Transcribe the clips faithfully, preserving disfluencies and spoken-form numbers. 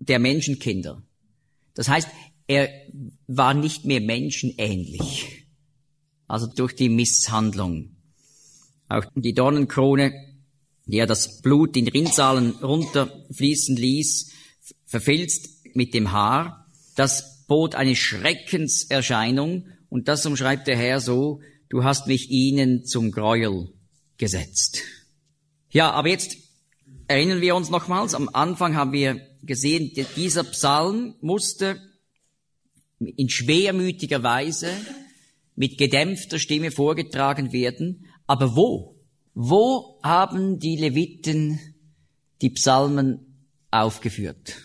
der Menschenkinder. Das heißt, er war nicht mehr menschenähnlich. Also durch die Misshandlung. Auch die Dornenkrone, die er das Blut in Rinnsalen runterfließen ließ, verfilzt mit dem Haar, das bot eine Schreckenserscheinung, und das umschreibt der Herr so: Du hast mich ihnen zum Gräuel gesetzt. Ja, aber jetzt erinnern wir uns nochmals, am Anfang haben wir gesehen, dieser Psalm musste in schwermütiger Weise mit gedämpfter Stimme vorgetragen werden. Aber wo? Wo haben die Leviten die Psalmen aufgeführt?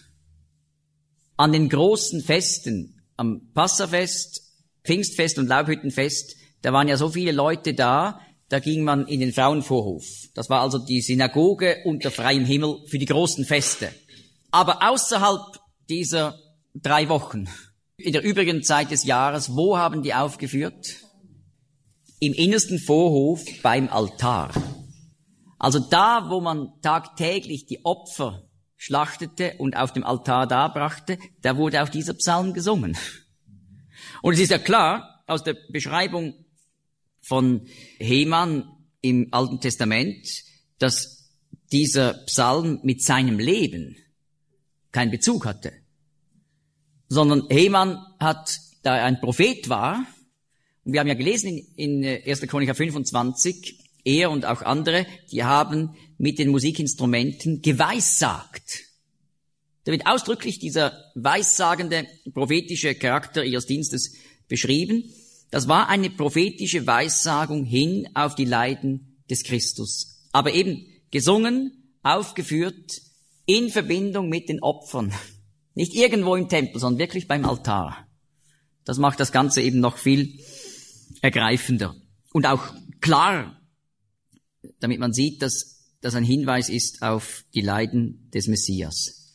An den großen Festen, am Passafest, Pfingstfest und Laubhüttenfest, da waren ja so viele Leute da, da ging man in den Frauenvorhof. Das war also die Synagoge unter freiem Himmel für die großen Feste. Aber außerhalb dieser drei Wochen, in der übrigen Zeit des Jahres, wo haben die aufgeführt? Im innersten Vorhof beim Altar. Also da, wo man tagtäglich die Opfer schlachtete und auf dem Altar darbrachte, da wurde auch dieser Psalm gesungen. Und es ist ja klar, aus der Beschreibung von Heman im Alten Testament, dass dieser Psalm mit seinem Leben keinen Bezug hatte, sondern Heman hat, da er ein Prophet war, und wir haben ja gelesen in, in erster Chroniker fünfundzwanzig, er und auch andere, die haben mit den Musikinstrumenten geweissagt. Da wird ausdrücklich dieser weissagende prophetische Charakter ihres Dienstes beschrieben. Das war eine prophetische Weissagung hin auf die Leiden des Christus. Aber eben gesungen, aufgeführt, in Verbindung mit den Opfern. Nicht irgendwo im Tempel, sondern wirklich beim Altar. Das macht das Ganze eben noch viel ergreifender. Und auch klar, damit man sieht, dass das ein Hinweis ist auf die Leiden des Messias.